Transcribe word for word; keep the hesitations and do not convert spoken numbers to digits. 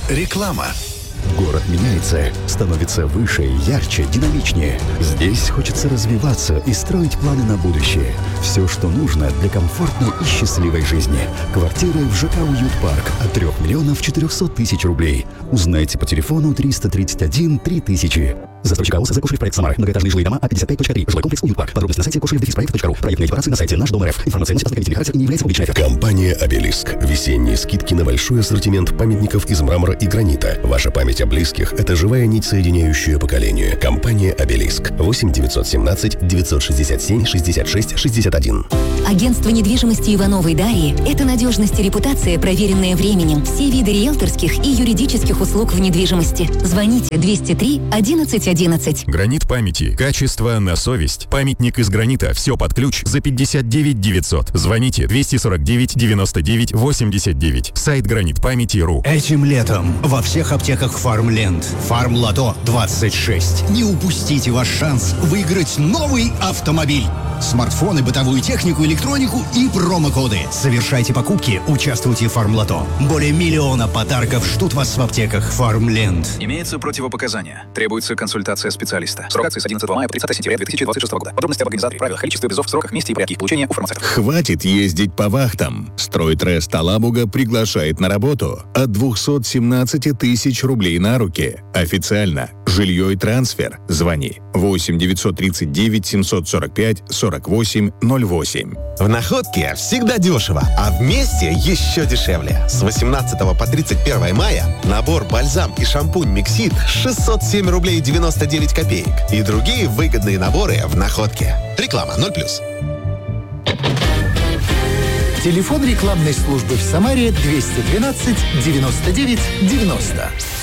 Реклама. Город меняется, становится выше, ярче, динамичнее. Здесь хочется развиваться и строить планы на будущее. Все, что нужно для комфортной и счастливой жизни. Квартиры в ЖК «Уют-парк» от трёх миллионов четырёхсот тысяч рублей. Узнайте по телефону триста тридцать один три тысячи. Застройщик АО «Кошелев проект Самара». Многоэтажные жилые дома А пятьдесят пять точка три. Жилой комплекс «Уют-парк». Подробности на сайте кошелев проект точка ру. Проектные декларации на сайте наш дом РФ. Информация носит постановительный характер и не является публичной. Компания «Обелиск». Весенние скидки на большой ассортимент памятников из мрамора и гранита. Ваша память о близких – это живая нить, соединяющая поколение. Компания «Обелиск». восемь девятьсот семнадцать девятьсот шестьдесят семь шестьдесят шесть шестьдесят один. Агентство недвижимости Ивановой Дарьи – это надежность и репутация, проверенная временем. Все виды риэлторских и юридических услуг в недвижимости. Звоните двести три одиннадцать одиннадцать. Гранит памяти. Качество на совесть. Памятник из гранита. Все под ключ за пятьдесят девять девятьсот. Звоните двести сорок девять девяносто девять восемьдесят девять. Сайт гранит памяти точка ру. Этим летом во всех аптеках Фармленд. Фармлото двадцать шесть. Не упустите ваш шанс выиграть новый автомобиль. Смартфоны, бытовую технику, электронику и промокоды. Совершайте покупки, участвуйте в Фармлото. Более миллиона подарков ждут вас в аптеках Фармленд. Имеются противопоказания. Требуется консультация специалиста. Срок акции с одиннадцатого мая по тридцатое сентября две тысячи двадцать шестого года. Подробности об организаторе, правилах, количестве призов, сроках, месте и порядке их получения у фармацевтов. Хватит ездить по вахтам. Стройтрест Алабуга приглашает на работу от двухсот семнадцати тысяч рублей на руки. Официально. Жилье и трансфер. Звони восемь девятьсот тридцать девять семьсот сорок пять сорок восемь ноль восемь. В Находке всегда дешево, а вместе еще дешевле. С восемнадцатого по тридцать первое мая набор бальзам и шампунь Миксит шестьсот семь рублей девяносто девять копеек. И другие выгодные наборы в Находке. Реклама ноль плюс. Телефон рекламной службы в Самаре двести двенадцать девяносто девять девяносто.